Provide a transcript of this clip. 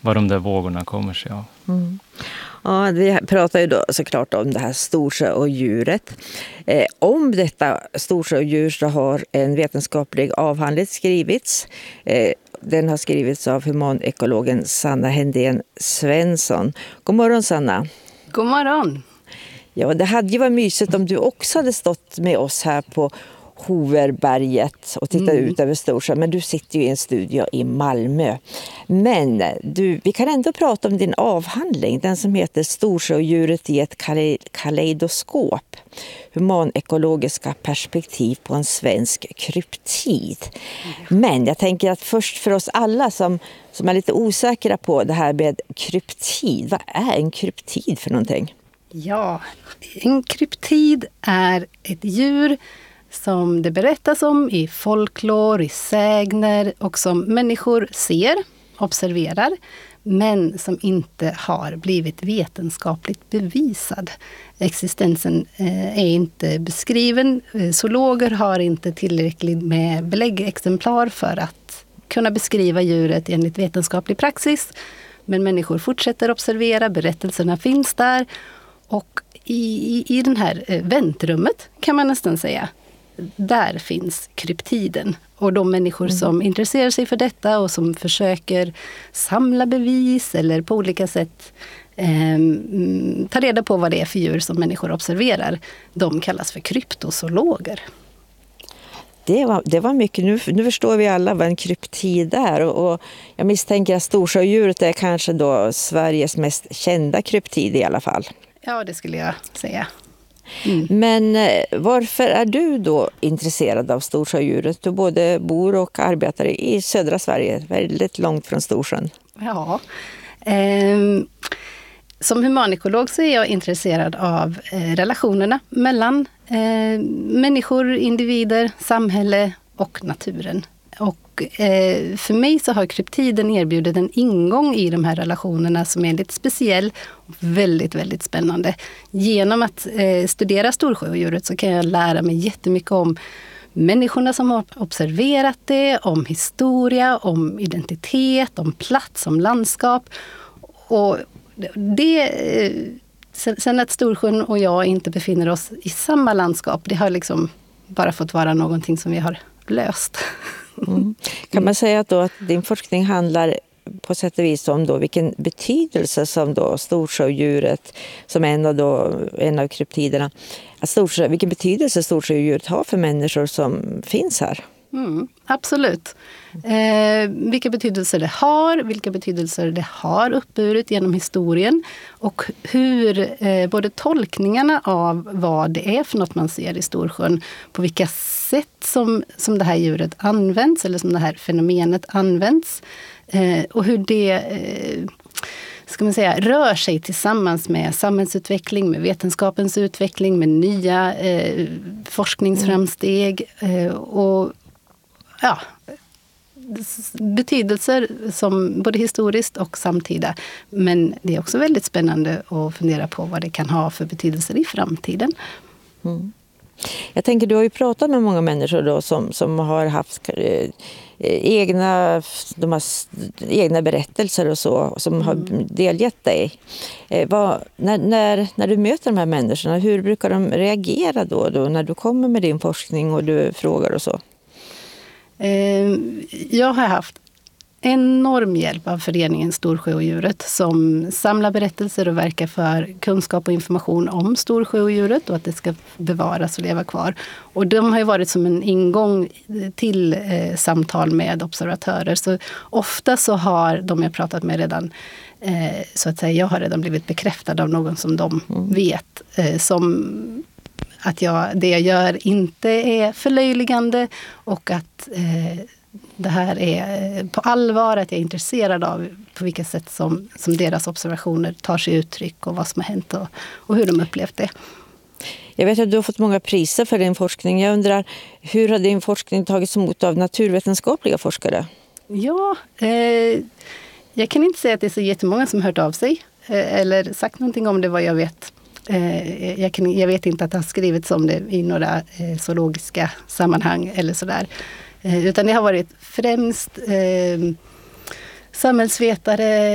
var de där vågorna kommer sig av. Mm. Ja, vi pratar ju då såklart om det här storsjöodjuret. Om detta storsjöodjur så har en vetenskaplig avhandling skrivits. Den har skrivits av humanekologen Sanna Hendén Svensson. God morgon, Sanna. God morgon. Ja, det hade ju varit mysigt om du också hade stått med oss här på Hoverberget och tittat ut över Storsjön. Men du sitter ju i en studio i Malmö. Men vi kan ändå prata om din avhandling. Den som heter Storsjöodjuret i ett kaleidoskop. Humanekologiska perspektiv på en svensk kryptid. Men jag tänker att först för oss alla som är lite osäkra på det här med kryptid. Vad är en kryptid för någonting? Ja, en kryptid är ett djur som det berättas om i folklor, i sägner och som människor ser, observerar, men som inte har blivit vetenskapligt bevisad. Existensen är inte beskriven. Zoologer har inte tillräckligt med beläggexemplar för att kunna beskriva djuret enligt vetenskaplig praxis. Men människor fortsätter observera, berättelserna finns där. Och i den här väntrummet kan man nästan säga, där finns kryptiden. Och de människor som intresserar sig för detta och som försöker samla bevis eller på olika sätt ta reda på vad det är för djur som människor observerar, de kallas för kryptozoologer. Det var mycket. Nu förstår vi alla vad en kryptid är. Och jag misstänker att storsjöodjuret är kanske då Sveriges mest kända kryptid i alla fall. Ja, det skulle jag säga. Men varför är du då intresserad av storsjöodjuret? Du både bor och arbetar i södra Sverige, väldigt långt från Storsjön. Ja, som humanekolog så är jag intresserad av relationerna mellan människor, individer, samhälle och naturen. Och för mig så har kryptiden erbjudit en ingång i de här relationerna som är lite speciell och väldigt, väldigt spännande. Genom att studera storsjöodjuret så kan jag lära mig jättemycket om människorna som har observerat det, om historia, om identitet, om plats, om landskap. Och sen att Storsjön och jag inte befinner oss i samma landskap, det har liksom bara fått vara någonting som vi har löst. Kan man säga att din forskning handlar på sätt och vis om då vilken betydelse som då storsjöodjuret som en av kryptiderna, vilken betydelse storsjöodjuret har för människor som finns här? Absolut. Vilka betydelser det har uppburit genom historien och hur både tolkningarna av vad det är för något man ser i Storsjön, på vilka sätt som det här djuret används eller som det här fenomenet används och hur det rör sig tillsammans med samhällsutveckling, med vetenskapens utveckling, med nya forskningsframsteg och betydelser som både historiskt och samtida. Men det är också väldigt spännande att fundera på vad det kan ha för betydelser i framtiden. Jag tänker, du har ju pratat med många människor då som har haft egna berättelser och så, som har delgett dig. När du möter de här människorna, hur brukar de reagera då när du kommer med din forskning och du frågar och så? Jag har haft enorm hjälp av föreningen Storsjöodjuret som samlar berättelser och verkar för kunskap och information om storsjöodjuret och att det ska bevaras och leva kvar. Och de har ju varit som en ingång till samtal med observatörer. Så ofta så har de jag pratat med redan, så att säga, jag har redan blivit bekräftad av någon som de vet, som att det jag gör inte är förlöjligande och att det här är på allvar, att jag är intresserad av på vilka sätt som deras observationer tar sig uttryck och vad som har hänt och hur de upplevt det. Jag vet att du har fått många priser för din forskning. Jag undrar, hur har din forskning tagits emot av naturvetenskapliga forskare? Ja, jag kan inte säga att det är så jättemånga som har hört av sig eller sagt någonting om det, vad jag vet. Jag vet inte att det har skrivits om det i några zoologiska sammanhang eller sådär. Utan det har varit främst samhällsvetare